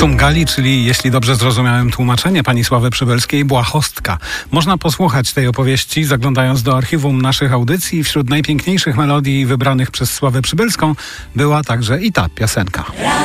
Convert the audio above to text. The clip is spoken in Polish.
Cumgali, czyli, jeśli dobrze zrozumiałem tłumaczenie pani Sławy Przybylskiej, błahostka. Można posłuchać tej opowieści, zaglądając do archiwum naszych audycji. Wśród najpiękniejszych melodii wybranych przez Sławę Przybylską była także i ta piosenka.